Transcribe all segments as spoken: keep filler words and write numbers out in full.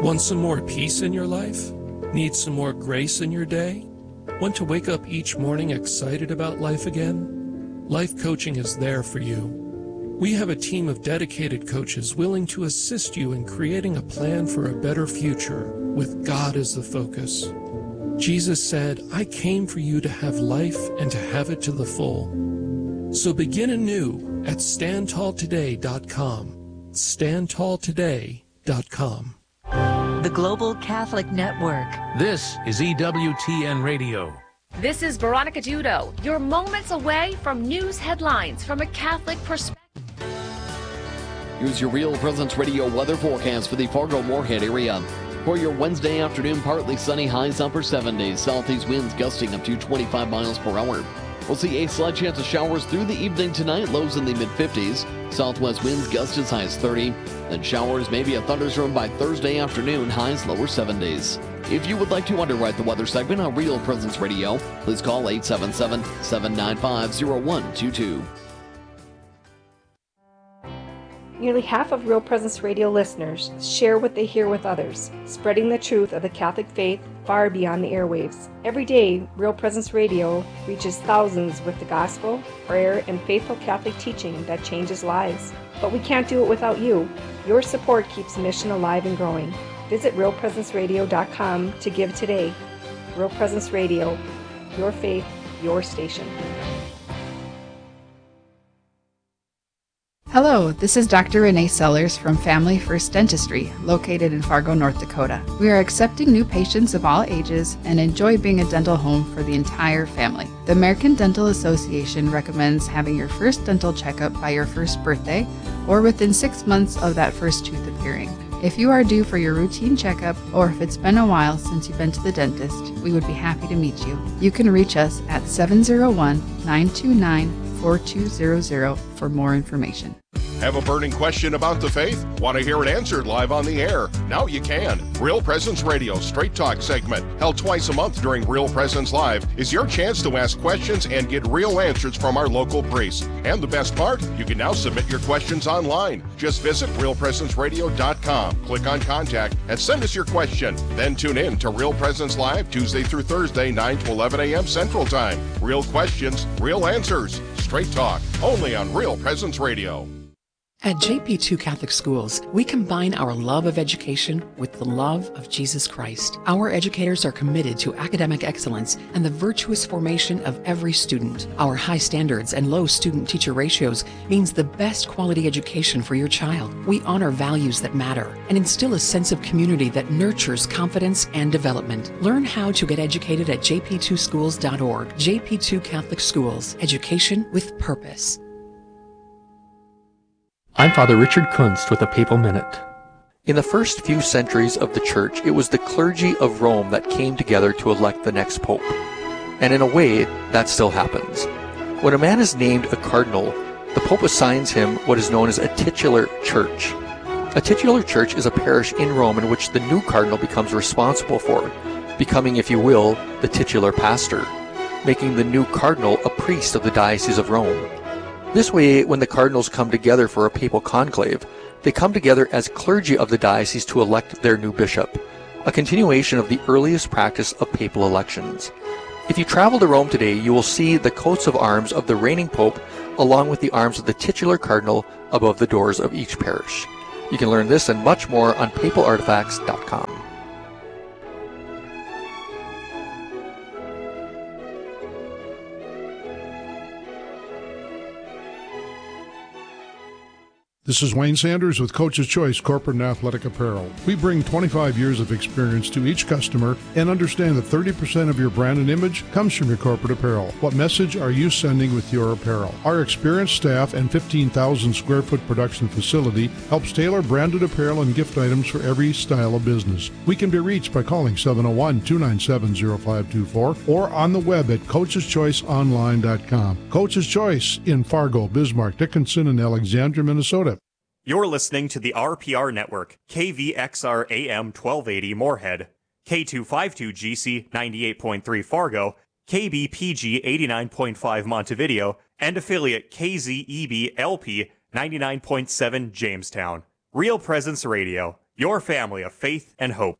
Want some more peace in your life? Need some more grace in your day? Want to wake up each morning excited about life again? Life Coaching is there for you. We have a team of dedicated coaches willing to assist you in creating a plan for a better future with God as the focus. Jesus said, "I came for you to have life and to have it to the full." So begin anew at stand tall today dot com. stand tall today dot com. The Global Catholic Network. This is E W T N Radio. This is Veronica Dudo. You're moments away from news headlines from a Catholic perspective. Here's your Real Presence Radio weather forecast for the Fargo-Moorhead area. For your Wednesday afternoon, partly sunny, highs upper seventies. Southeast winds gusting up to twenty-five miles per hour. We'll see a slight chance of showers through the evening tonight, lows in the mid-fifties. Southwest winds gust as high as thirty. Then showers, maybe a thunderstorm by Thursday afternoon, highs lower seventies. If you would like to underwrite the weather segment on Real Presence Radio, please call eight seven seven, seven nine five, zero one two two. Nearly half of Real Presence Radio listeners share what they hear with others, spreading the truth of the Catholic faith far beyond the airwaves. Every day, Real Presence Radio reaches thousands with the gospel, prayer, and faithful Catholic teaching that changes lives. But we can't do it without you. Your support keeps the mission alive and growing. Visit real presence radio dot com to give today. Real Presence Radio, your faith, your station. Hello, this is Doctor Renee Sellers from Family First Dentistry, located in Fargo, North Dakota. We are accepting new patients of all ages and enjoy being a dental home for the entire family. The American Dental Association recommends having your first dental checkup by your first birthday or within six months of that first tooth appearing. If you are due for your routine checkup, or if it's been a while since you've been to the dentist, we would be happy to meet you. You can reach us at seven zero one, nine two nine, four two zero zero for more information. Have a burning question about the faith? Want to hear it answered live on the air? Now you can. Real Presence Radio Straight Talk segment, held twice a month during Real Presence Live, is your chance to ask questions and get real answers from our local priests. And the best part, you can now submit your questions online. Just visit real presence radio dot com, click on Contact, and send us your question. Then tune in to Real Presence Live Tuesday through Thursday, nine to eleven a.m. Central Time. Real questions, real answers. Straight Talk, only on Real Presence Radio. At J P two Catholic Schools, we combine our love of education with the love of Jesus Christ. Our educators are committed to academic excellence and the virtuous formation of every student. Our high standards and low student-teacher ratios means the best quality education for your child. We honor values that matter and instill a sense of community that nurtures confidence and development. Learn how to get educated at j p two schools dot org. J P two Catholic Schools, education with purpose. I'm Father Richard Kunst with a Papal Minute. In the first few centuries of the Church, it was the clergy of Rome that came together to elect the next pope. And in a way, that still happens. When a man is named a cardinal, the pope assigns him what is known as a titular church. A titular church is a parish in Rome in which the new cardinal becomes responsible for, becoming, if you will, the titular pastor, making the new cardinal a priest of the Diocese of Rome. This way, when the cardinals come together for a papal conclave, they come together as clergy of the diocese to elect their new bishop, a continuation of the earliest practice of papal elections. If you travel to Rome today, you will see the coats of arms of the reigning pope along with the arms of the titular cardinal above the doors of each parish. You can learn this and much more on papal artifacts dot com. This is Wayne Sanders with Coach's Choice Corporate and Athletic Apparel. We bring twenty-five years of experience to each customer and understand that thirty percent of your brand and image comes from your corporate apparel. What message are you sending with your apparel? Our experienced staff and fifteen thousand square foot production facility helps tailor branded apparel and gift items for every style of business. We can be reached by calling seven oh one, two nine seven, oh five two four or on the web at coaches choice online dot com. Coach's Choice in Fargo, Bismarck, Dickinson, and Alexandria, Minnesota. You're listening to the R P R Network, K V X R A M twelve eighty Moorhead, K two fifty-two G C ninety-eight point three Fargo, K B P G eighty-nine point five Montevideo, and affiliate K Z E B L P ninety-nine point seven Jamestown. Real Presence Radio, your family of faith and hope.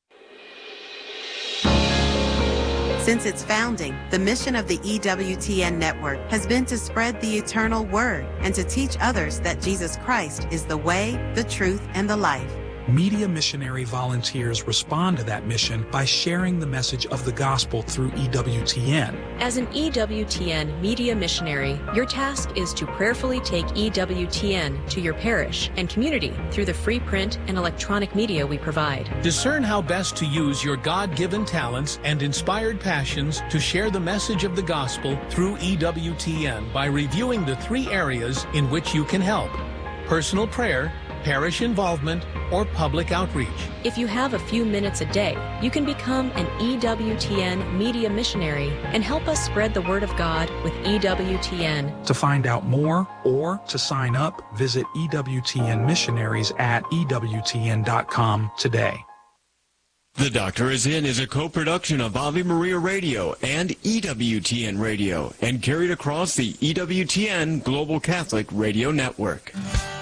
Since its founding, the mission of the E W T N Network has been to spread the eternal word and to teach others that Jesus Christ is the way, the truth, and the life. Media missionary volunteers respond to that mission by sharing the message of the gospel through E W T N. As an E W T N media missionary, your task is to prayerfully take E W T N to your parish and community through the free print and electronic media we provide. Discern how best to use your God-given talents and inspired passions to share the message of the gospel through E W T N by reviewing the three areas in which you can help: personal prayer, parish involvement, or public outreach. If you have a few minutes a day, you can become an E W T N media missionary and help us spread the word of God with E W T N. To find out more or to sign up, visit E W T N Missionaries at E W T N dot com today. The Doctor Is In is a co-production of Ave Maria Radio and E W T N Radio and carried across the E W T N Global Catholic Radio Network.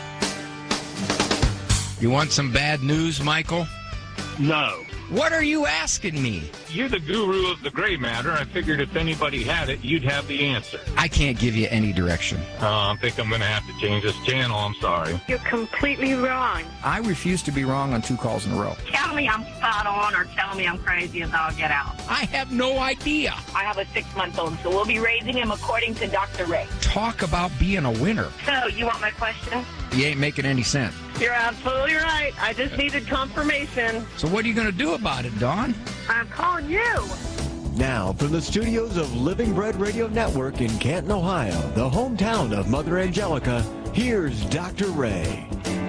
You want some bad news, Michael? No. What are you asking me? You're the guru of the gray matter. I figured if anybody had it, you'd have the answer. I can't give you any direction. Uh, I think I'm going to have to change this channel. I'm sorry. You're completely wrong. I refuse to be wrong on two calls in a row. Tell me I'm spot on or tell me I'm crazy and I'll get out. I have no idea. I have a six-month-old, so we'll be raising him according to Doctor Ray. Talk about being a winner. So, you want my question? You ain't making any sense. You're absolutely right. I just needed confirmation. So what are you going to do about it, Dawn? I'm calling you. Now, from the studios of Living Bread Radio Network in Canton, Ohio, the hometown of Mother Angelica, here's Doctor Ray.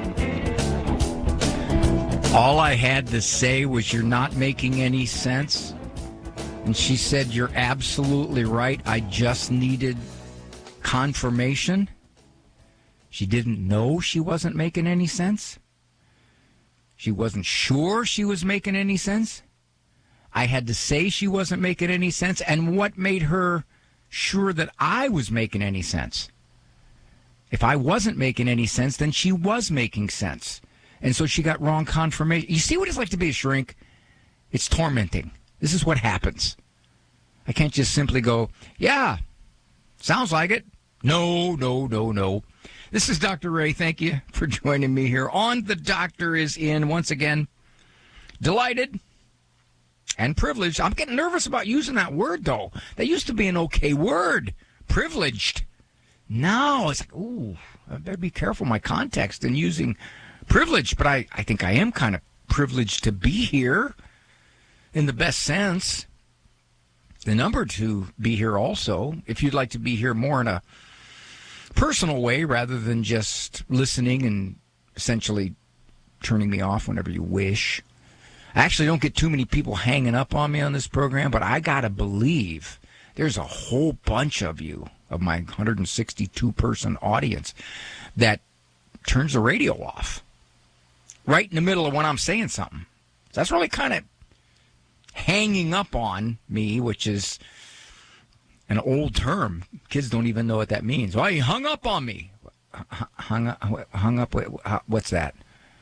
All I had to say was you're not making any sense. And she said, you're absolutely right. I just needed confirmation. She didn't know she wasn't making any sense. She wasn't sure she was making any sense. I had to say she wasn't making any sense. And what made her sure that I was making any sense? If I wasn't making any sense, then she was making sense. And so she got wrong confirmation. You see what it's like to be a shrink? It's tormenting. This is what happens. I can't just simply go, yeah, sounds like it. No, no, no, no. This is Doctor Ray. Thank you for joining me here on The Doctor Is In. Once again, delighted and privileged. I'm getting nervous about using that word, though. That used to be an okay word, privileged. Now it's like, ooh, I better be careful my context in using privileged. But I, I think I am kind of privileged to be here in the best sense. The number to be here also, if you'd like to be here more in a personal way rather than just listening and essentially turning me off whenever you wish. I actually don't get too many people hanging up on me on this program, but I gotta believe there's a whole bunch of you, of my one hundred sixty-two person audience, that turns the radio off right in the middle of when I'm saying something. So that's really kind of hanging up on me, which is an old term. Kids don't even know what that means. Well, he hung up on me. H- hung up? Hung up? What's that?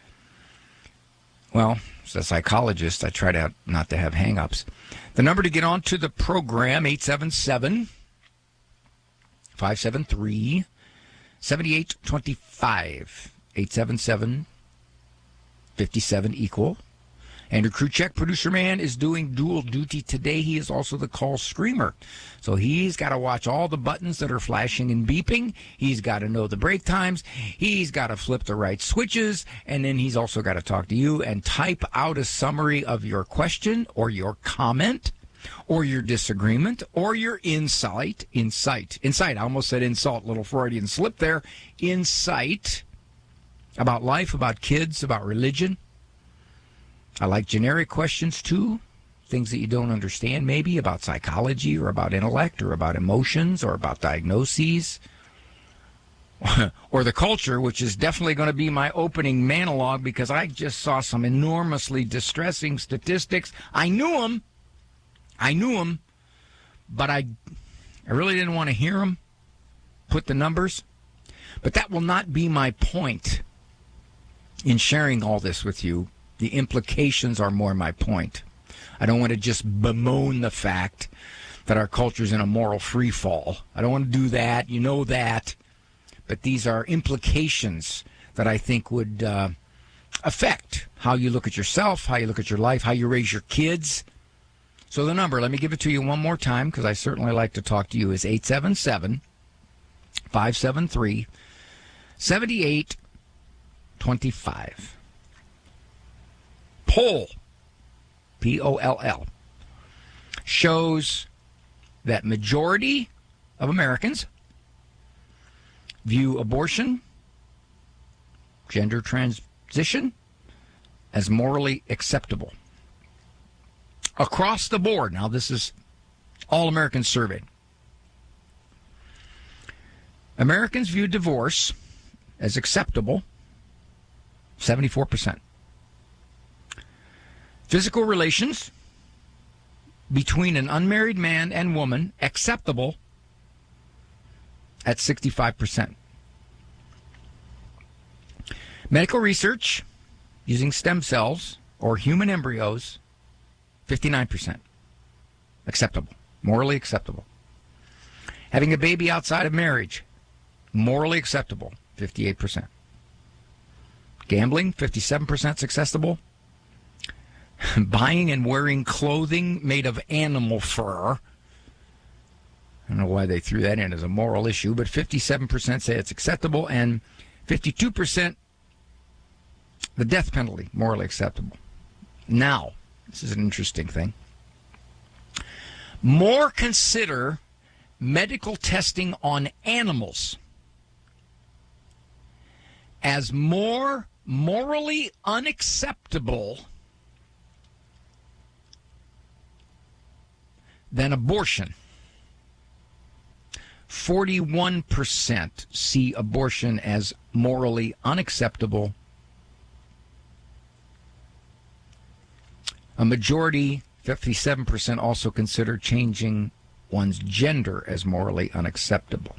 Well, as a psychologist, I try to not to have hang-ups. The number to get on to the program, eight seven seven, five seven three, seven eight two five. eight seven seven, five seven, equal. Andrew Kruchek, producer man, is doing dual duty today. He is also the call screamer. So he's got to watch all the buttons that are flashing and beeping. He's got to know the break times. He's got to flip the right switches. And then he's also got to talk to you and type out a summary of your question or your comment or your disagreement or your insight. Insight. Insight. I almost said insult. Little Freudian slip there. Insight about life, about kids, about religion. I like generic questions, too, things that you don't understand, maybe, about psychology or about intellect or about emotions or about diagnoses or the culture, which is definitely going to be my opening monologue because I just saw some enormously distressing statistics. I knew them. I knew them, but I, I really didn't want to hear them, put the numbers. But that will not be my point in sharing all this with you. The implications are more my point. I don't want to just bemoan the fact that our culture's in a moral free fall. I don't want to do that. You know that. But these are implications that I think would uh, affect how you look at yourself, how you look at your life, how you raise your kids. So the number, let me give it to you one more time, because I certainly like to talk to you, is eight seven seven, five seven three, seven eight two five. Poll, P O L L, shows that majority of Americans view abortion, gender transition, as morally acceptable. Across the board, now this is all Americans surveyed. Americans view divorce as acceptable, seventy-four percent. Physical relations between an unmarried man and woman acceptable at sixty-five percent. Medical research using stem cells or human embryos, fifty-nine percent. Acceptable, morally acceptable. Having a baby outside of marriage, morally acceptable, fifty-eight percent. Gambling, fifty-seven percent acceptable. Buying and wearing clothing made of animal fur, I don't know why they threw that in as a moral issue, but fifty-seven percent say it's acceptable, and fifty-two percent the death penalty, morally acceptable. Now, this is an interesting thing. More consider medical testing on animals as more morally unacceptable than abortion. forty-one percent see abortion as morally unacceptable. A majority, fifty-seven percent, also consider changing one's gender as morally unacceptable.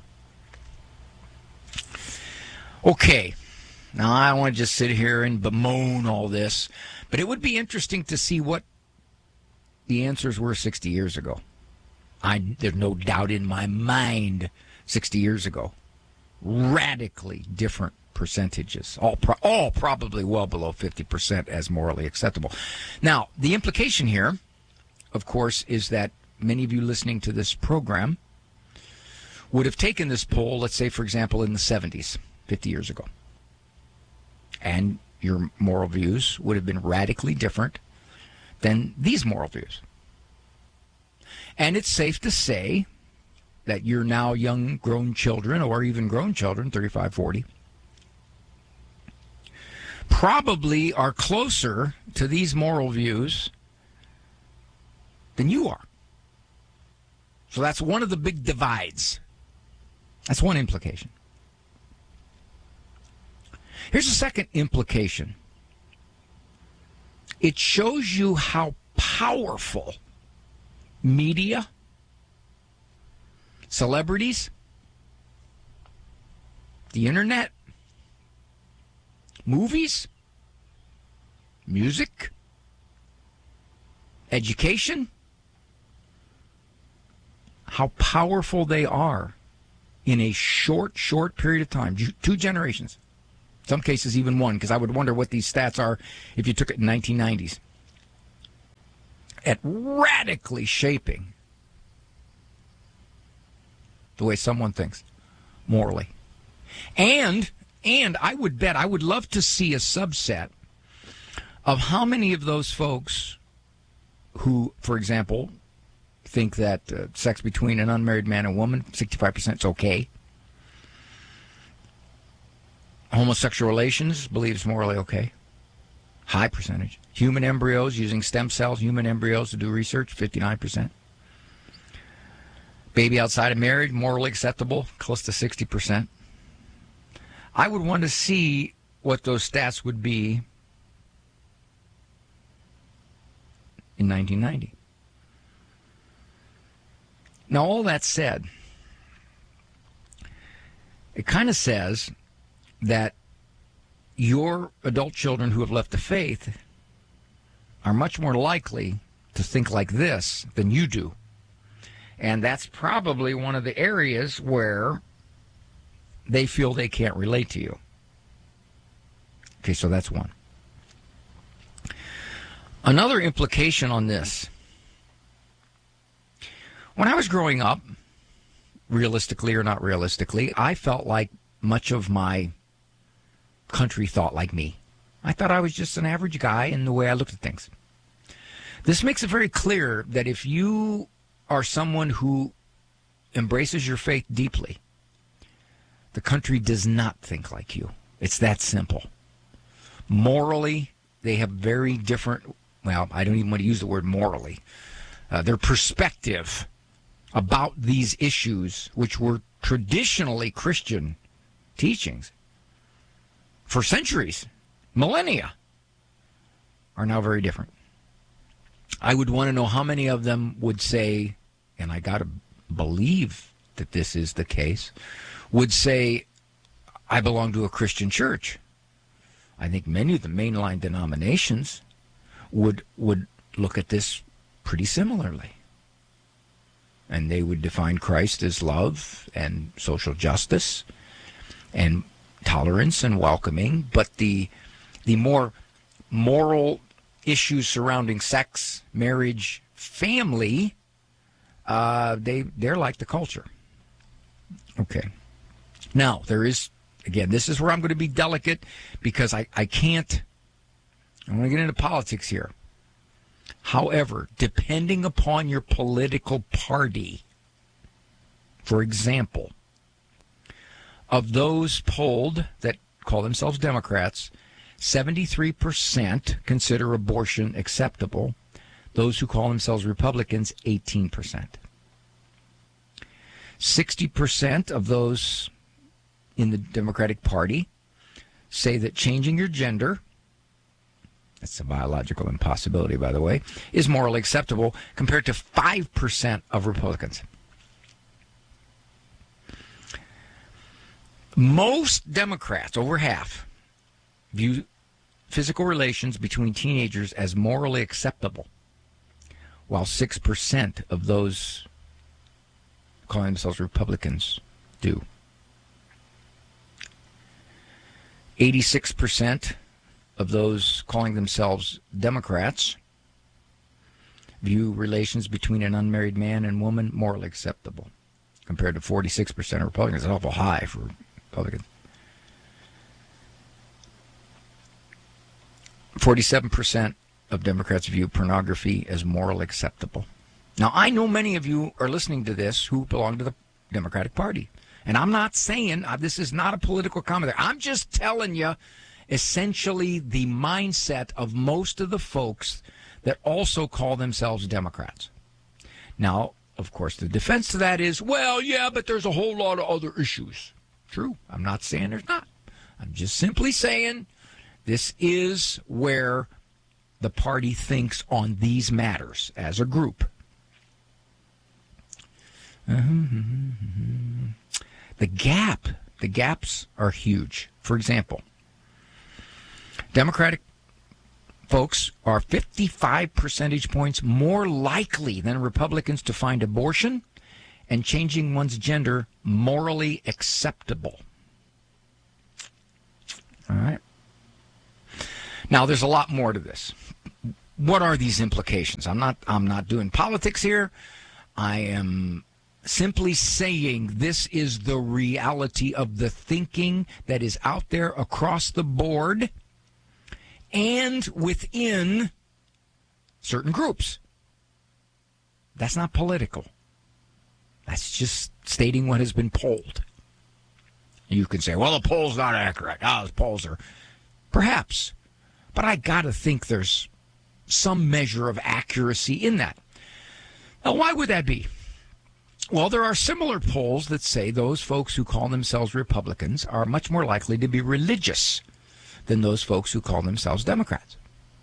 Okay, now I don't want to just sit here and bemoan all this, but it would be interesting to see what the answers were sixty years ago. I, there's no doubt in my mind sixty years ago. Radically different percentages. All, pro- all probably well below fifty percent as morally acceptable. Now, the implication here, of course, is that many of you listening to this program would have taken this poll, let's say, for example, in the seventies, fifty years ago. And your moral views would have been radically different than these moral views. And it's safe to say that you're now young, grown children, or even grown children, thirty-five, forty, probably are closer to these moral views than you are. So that's one of the big divides. That's one implication. Here's a second implication. It shows you how powerful media, celebrities, the internet, movies, music, education, how powerful they are in a short, short period of time. Two generations. In some cases, even one, because I would wonder what these stats are if you took it in nineteen nineties. At radically shaping the way someone thinks morally. And, and I would bet, I would love to see a subset of how many of those folks who, for example, think that uh, sex between an unmarried man and woman, sixty-five percent is okay. Homosexual relations, believes morally okay. High percentage. Human embryos, using stem cells, human embryos to do research, fifty-nine percent. Baby outside of marriage, morally acceptable, close to sixty percent. I would want to see what those stats would be in nineteen ninety. Now, all that said, it kind of says that your adult children who have left the faith are much more likely to think like this than you do. And that's probably one of the areas where they feel they can't relate to you. Okay, so that's one. Another implication on this. When I was growing up, realistically or not realistically, I felt like much of my country thought like me. I thought I was just an average guy in the way I looked at things. This makes it very clear that if you are someone who embraces your faith deeply, the country does not think like you. It's that simple. Morally, they have very different, well, I don't even want to use the word morally. Uh, their perspective about these issues, which were traditionally Christian teachings for centuries, millennia, are now very different. I would want to know how many of them would say, and I got to believe that this is the case, would say, I belong to a Christian church. I think many of the mainline denominations would would look at this pretty similarly. And they would define Christ as love and social justice and tolerance and welcoming, but the the more moral issues surrounding sex, marriage, family, uh, they they're like the culture. Okay. Now, there is, again, this is where I'm going to be delicate because I, I can't, I want to get into politics here. However, depending upon your political party, for example, of those polled that call themselves Democrats, seventy-three percent consider abortion acceptable. Those who call themselves Republicans, eighteen percent. sixty percent of those in the Democratic Party say that changing your gender, that's a biological impossibility, by the way, is morally acceptable, compared to five percent of Republicans. Most Democrats, over half, view physical relations between teenagers as morally acceptable, while six percent of those calling themselves Republicans do. eighty-six percent of those calling themselves Democrats view relations between an unmarried man and woman morally acceptable, compared to forty-six percent of Republicans. It's awful high for Republicans. forty-seven percent of Democrats view pornography as morally acceptable. Now, I know many of you are listening to this who belong to the Democratic Party. And I'm not saying, uh, this is not a political commentary. I'm just telling you, essentially, the mindset of most of the folks that also call themselves Democrats. Now, of course, the defense to that is, well, yeah, but there's a whole lot of other issues. True. I'm not saying there's not. I'm just simply saying this is where the party thinks on these matters as a group. Uh-huh. The gap, the gaps are huge. For example, Democratic folks are fifty-five percentage points more likely than Republicans to find abortion and changing one's gender morally acceptable. All right. Now, there's a lot more to this. What are these implications? I'm not I'm not doing politics here. I am simply saying this is the reality of the thinking that is out there across the board and within certain groups. That's not political. That's just stating what has been polled. You can say, well, the poll's not accurate. Oh, the polls are. Perhaps. But I got to think there's some measure of accuracy in that. Now, why would that be? Well, there are similar polls that say those folks who call themselves Republicans are much more likely to be religious than those folks who call themselves Democrats.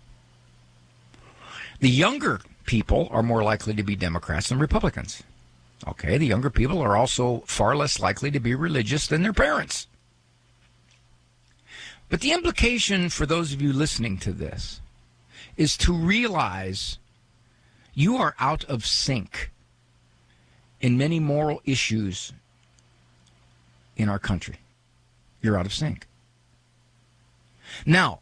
The younger people are more likely to be Democrats than Republicans. Okay, the younger people are also far less likely to be religious than their parents. But the implication for those of you listening to this is to realize you are out of sync in many moral issues in our country. You're out of sync. Now,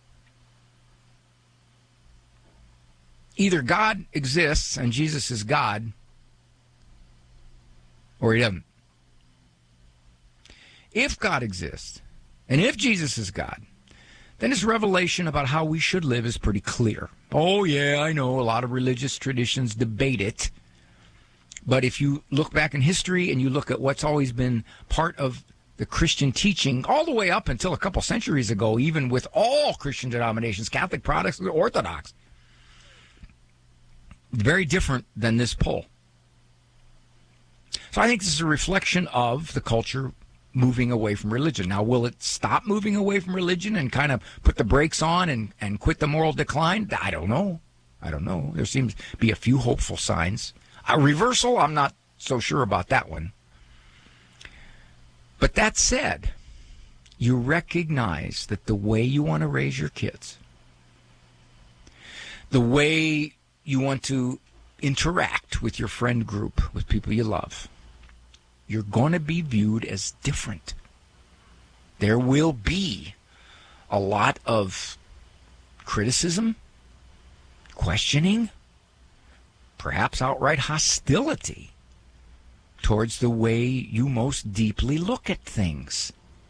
either God exists and Jesus is God, or he doesn't. If God exists, and if Jesus is God, then his revelation about how we should live is pretty clear. Oh, yeah, I know a lot of religious traditions debate it. But if you look back in history and you look at what's always been part of the Christian teaching, all the way up until a couple centuries ago, even with all Christian denominations, Catholic, Protestant, Orthodox, very different than this poll. So I think this is a reflection of the culture moving away from religion. Now, will it stop moving away from religion and kind of put the brakes on and, and quit the moral decline? I don't know. I don't know. There seems to be a few hopeful signs. A reversal, I'm not so sure about that one. But that said, you recognize that the way you want to raise your kids, the way you want to interact with your friend group, with people you love, you're going to be viewed as different. There will be a lot of criticism, questioning, perhaps outright hostility towards the way you most deeply look at things.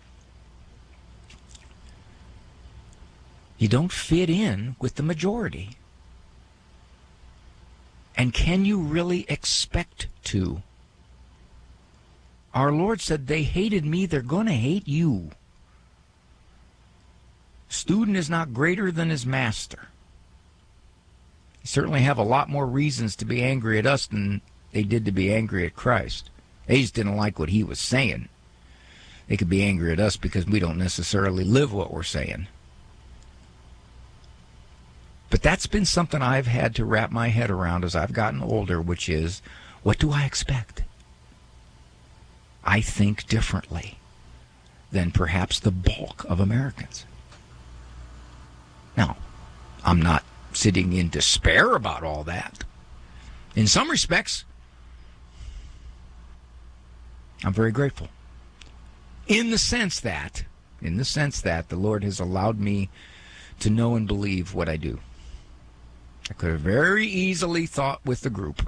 You don't fit in with the majority. And can you really expect to? Our Lord said, they hated me, they're going to hate you. Student is not greater than his master. They certainly have a lot more reasons to be angry at us than they did to be angry at Christ. They just didn't like what he was saying. They could be angry at us because we don't necessarily live what we're saying. But that's been something I've had to wrap my head around as I've gotten older, which is, what do I expect? I think differently than perhaps the bulk of Americans. Now, I'm not sitting in despair about all that. In some respects, I'm very grateful. In the sense that, in the sense that the Lord has allowed me to know and believe what I do. I could have very easily thought with the group,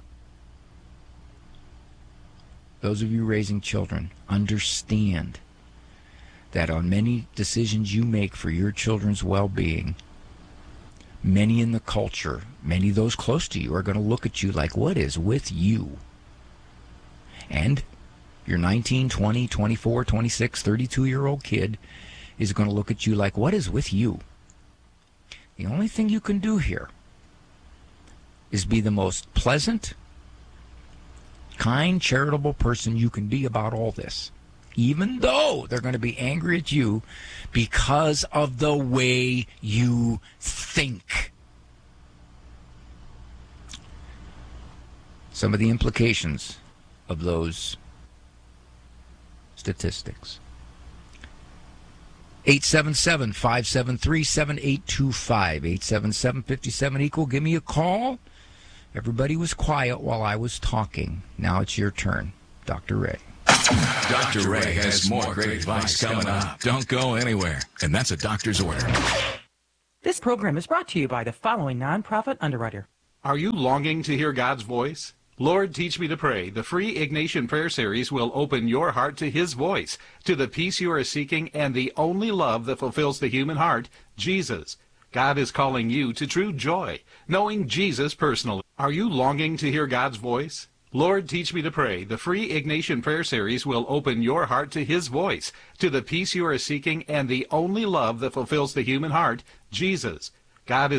those of you raising children, understand that on many decisions you make for your children's well-being, many in the culture, many of those close to you are going to look at you like, what is with you? And your nineteen, twenty, twenty-four, twenty-six, thirty-two-year-old kid is going to look at you like, what is with you? The only thing you can do here is be the most pleasant, kind, charitable person you can be about all this, even though they're going to be angry at you because of the way you think. Some of the implications of those statistics. eight seven seven, five seven three, seven eight two five, eight seven seven, five seven equal. Give me a call. Everybody was quiet while I was talking. Now it's your turn. Doctor Ray. Doctor Ray has more great advice coming up. Don't go anywhere. And that's a doctor's order. This program is brought to you by the following nonprofit underwriter. Are you longing to hear God's voice? Lord, Teach Me to Pray. The free Ignatian Prayer Series will open your heart to His voice, to the peace you are seeking, and the only love that fulfills the human heart, Jesus. God is calling you to true joy, knowing Jesus personally. Are you longing to hear God's voice? Lord, Teach Me to Pray. The free Ignatian Prayer Series will open your heart to His voice, to the peace you are seeking, and the only love that fulfills the human heart, Jesus. God is